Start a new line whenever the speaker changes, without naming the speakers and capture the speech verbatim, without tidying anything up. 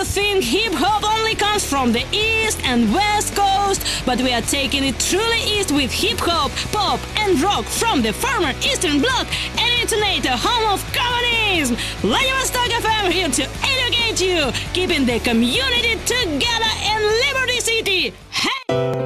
think hip-hop only comes from the East and West Coast, but we are taking it truly east with hip-hop, pop and rock from the former Eastern Bloc and internet, the home of communism. Vladivostok F M here to educate you, keeping the community together in Liberty City.